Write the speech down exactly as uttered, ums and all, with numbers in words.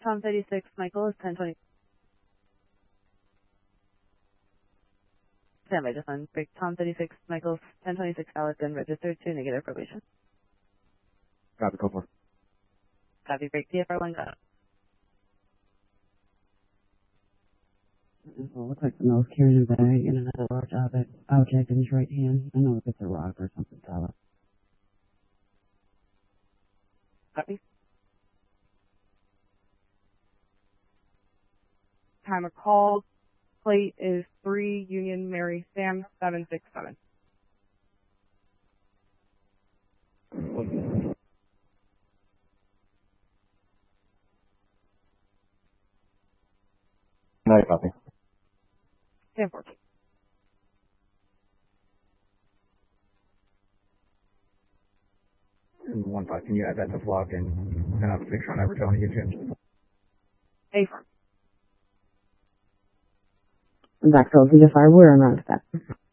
Tom thirty-six, Michael is ten twenty. Standby, just on break. Tom thirty-six, Michael's ten twenty-six, Alex, and registered to negative probation. Copy, go for it. Copy, break. T F R one, got it. Well, it looks like the nose carrying a bag and another large object, object in his right hand. I don't know if it's a rock or something solid. Copy. Timer called. Plate is three Union Mary Sam seven six seven. No, copy. ten fourteen. One five, can you add that to vlog and uh, make sure I'm never telling you again? A firm. Back to the fire, we're around that.